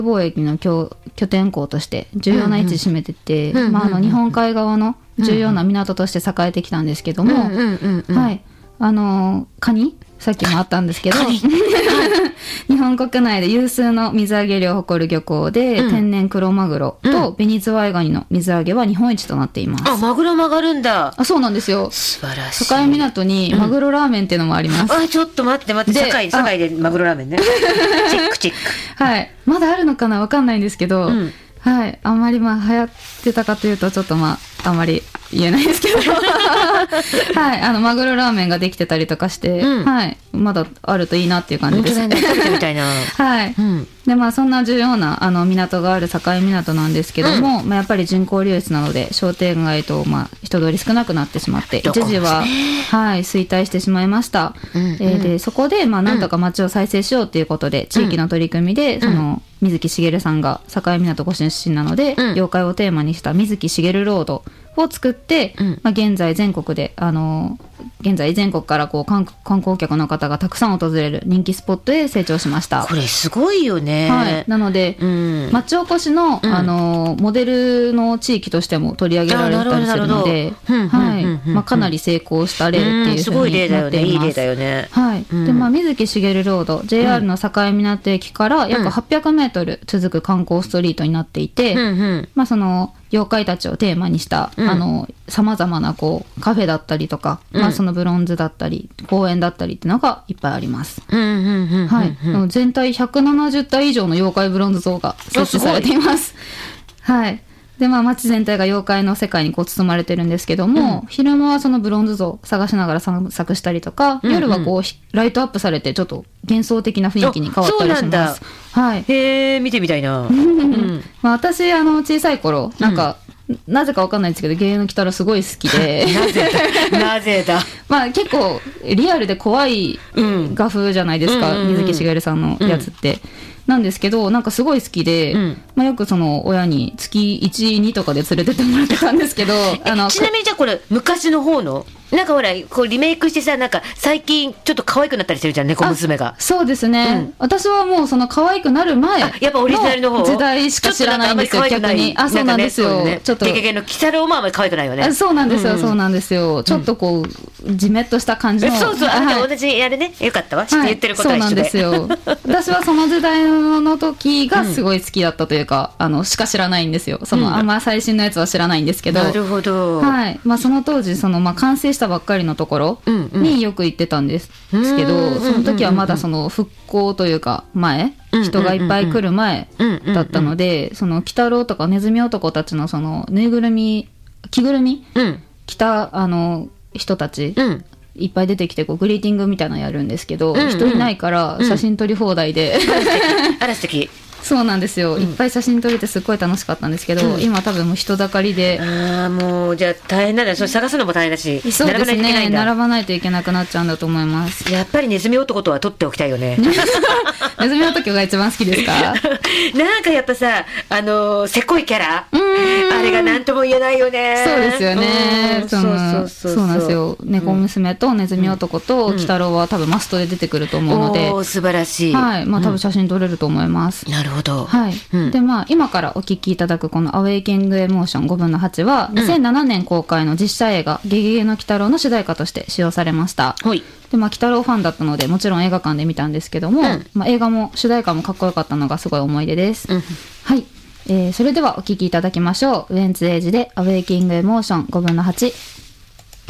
貿易の拠点港として重要な位置占めてて、日本海側の重要な港として栄えてきたんですけども、はい、カニさっきもあったんですけど日本国内で有数の水揚げ量を誇る漁港で、天然クロマグロとベニズワイガニの水揚げは日本一となっています。 あ、マグロも上がるんだ。 あ、そうなんですよ。 素晴らしい。 境港にマグロラーメンっていうのもあります。 あ、ちょっと待って堺でマグロラーメンねチェックチェック。はい、 まだあるのかな、わかんないんですけど、はい、あんまり流行ってたかというとちょっとあんまり言えないですけどはい、マグロラーメンができてたりとかして、はい、まだあるといいなっていう感じです。 本当だね、食べてみたいなはい、でそんな重要な港がある境港なんですけども、やっぱり人口流出なので商店街と人通り少なくなってしまって一時は、はい、衰退してしまいました。でそこでなんとか町を再生しようということで、地域の取り組みで水木しげるさんが境港ご出身なので、妖怪をテーマにした水木しげるロードを作って、現在全国で全国から観光客の方がたくさん訪れる人気スポットへ成長しました。 これすごいよね。 はい、なので、町おこしの、モデルの地域としても取り上げられたりするので、かなり成功した例っていうふうになっています。 すごい例だよね。いい例だよね。 はい。で水木しげるロード JR の境港駅から約800メートル続く観光ストリートになっていて、その妖怪たちをテーマにしたさまざまなカフェだったりとか、そのブロンズだったり公園だったりっていうのがいっぱいあります。全体170体以上の妖怪ブロンズ像が設置されています。はい。で街全体が妖怪の世界に包まれてるんですけども、昼間はそのブロンズ像探しながら散策したりとか、夜はライトアップされてちょっと幻想的な雰囲気に変わったりします。はい、 へー、見てみたいな。 私小さい頃なぜかわかんないんですけど、芸能鬼太郎すごい好きでなぜだ結構リアルで怖い画風じゃないですか、水木しげるさんのやつって、なんですけどすごい好きで、よくその親に月 1,2 とかで連れてってもらってたんですけどちなみにじゃあこれ昔の方のほらリメイクしてさ、最近ちょっと可愛くなったりしてるじゃん、猫娘が。 そうですね、私はもうその可愛くなる前やっぱオリジナルの方時代しか知らないんですよ、逆に。そうなんですよ、ちょっとゲゲゲの鬼太郎もあんまり可愛くないよね。 そうなんですよ、そうなんですよ、ちょっとじめっとした感じの。 そう同じやるね、よかったわ、言ってることは一緒で。 そうなんですよ私はその時代の時がすごい好きだったというか、しか知らないんですよ、あんま最新のやつは知らないんですけど。 なるほど。 はい、その当時完成したばっかりのところによく行ってたんですけど、その時はまだその復興というか人がいっぱい来る前だったので、その鬼太郎とかネズミ男たちのそのぬいぐるみ着ぐるみ着た人たちいっぱい出てきてグリーティングみたいなのやるんですけど、人いないから写真撮り放題であら素敵。 そうなんですよ、いっぱい写真撮れてすっごい楽しかったんですけど、今多分もう人だかりで。 もうじゃあ大変なんだ、それ探すのも大変だし。 そうですね、並ばないといけなくなっちゃうんだと思います。 やっぱりネズミ男とは撮っておきたいよねネズミ男が一番好きですかやっぱさせこいキャラ、あれが何とも言えないよね。 そうですよね。そうなんですよ、猫娘とネズミ男と鬼太郎は多分マストで出てくると思うので、 素晴らしい。 はい、多分写真撮れると思います。 なるほど。 はい。で今からお聞きいただくこのアウェイキングエモーション5分の8は、2007年公開の実写映画ゲゲゲの鬼太郎の主題歌として使用されました。はい。で鬼太郎ファンだったのでもちろん映画館で見たんですけども、映画も主題歌もかっこよかったのがすごい思い出です。はい。それではお聞きいただきましょう。ウエンツエイジでアウェイキングエモーション5分の8。